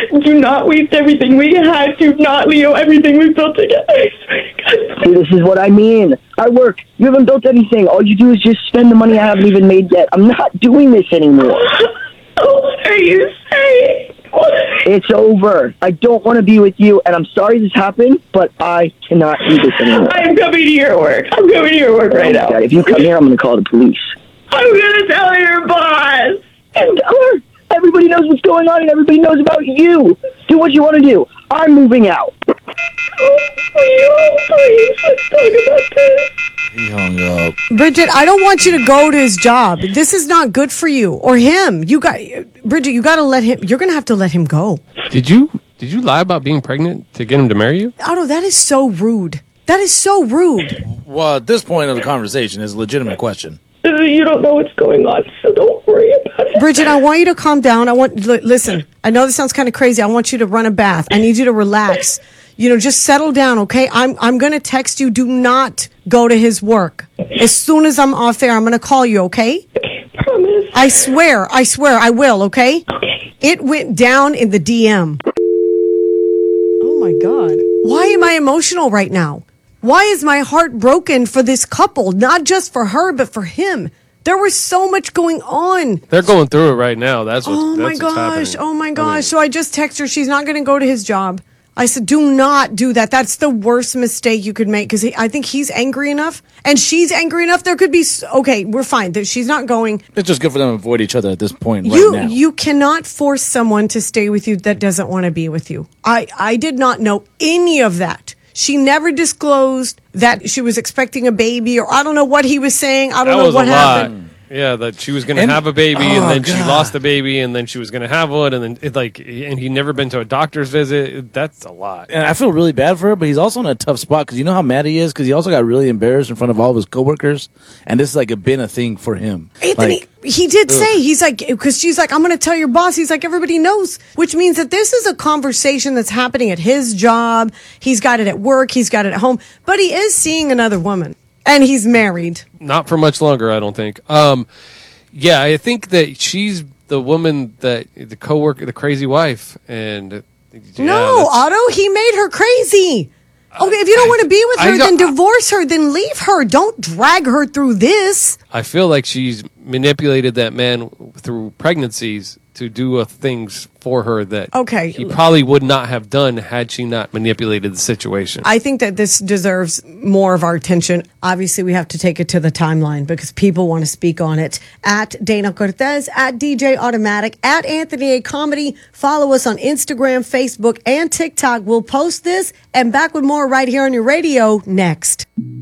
Do not waste everything we had. Do not, Leo, everything we built together. I swear to God. See, this is what I mean. I work. You haven't built anything. All you do is just spend the money I haven't even made yet. I'm not doing this anymore. What are you saying? It's over. I don't want to be with you, and I'm sorry this happened, but I cannot do this anymore. I'm coming to your work. I'm coming to your work right now. God, if you come here, I'm going to call the police. I'm going to tell your boss. And tell her. Everybody knows what's going on, and everybody knows about you. Do what you want to do. I'm moving out. Please, let's talk about this. He hung up. Bridget, I don't want you to go to his job. This is not good for you or him. Bridget, you got to let him. You're going to have to let him go. Did you lie about being pregnant to get him to marry you? Otto, that is so rude. That is so rude. Well, at this point of the conversation, it's a legitimate question. You don't know what's going on, so don't worry about it. Bridget, I want you to calm down. Listen, I know this sounds kind of crazy. I want you to run a bath. I need you to relax. Just settle down, okay? I'm going to text you. Do not go to his work. As soon as I'm off air, I'm going to call you, okay? Okay, promise. I swear, I will, okay? Okay. It went down in the DM. Oh, my God. Why am I emotional right now? Why is my heart broken for this couple? Not just for her, but for him. There was so much going on. They're going through it right now. That's what's Oh, my that's gosh. what's happening. Oh, my gosh. So I just texted her. She's not going to go to his job. I said, do not do that. That's the worst mistake you could make because I think he's angry enough and she's angry enough. There could be, okay, we're fine. She's not going. It's just good for them to avoid each other at this point right now. You cannot force someone to stay with you that doesn't want to be with you. I did not know any of that. She never disclosed that she was expecting a baby, or I don't know what he was saying. I don't know what happened. Yeah, that she was going to have a baby, and then she lost the baby, and then she was going to have one, and then and he'd never been to a doctor's visit. That's a lot. And I feel really bad for her, but he's also in a tough spot because you know how mad he is because he also got really embarrassed in front of all of his coworkers, and this has been a thing for him. Anthony, he did say, he's like, because she's like, I'm going to tell your boss. He's like, everybody knows, which means that this is a conversation that's happening at his job. He's got it at work. He's got it at home, but he is seeing another woman. And he's married. Not for much longer, I don't think. Yeah, I think that she's the woman that the coworker, the crazy wife, and no, Otto, he made her crazy. Okay, if you don't want to be with her, then divorce her, then leave her. Don't drag her through this. I feel like she's manipulated that man through pregnancies to do things for her that he probably would not have done had she not manipulated the situation. I think that this deserves more of our attention. Obviously, we have to take it to the timeline because people want to speak on it. At Dana Cortez, at DJ Automatic, at Anthony A. Comedy. Follow us on Instagram, Facebook, and TikTok. We'll post this and back with more right here on your radio next.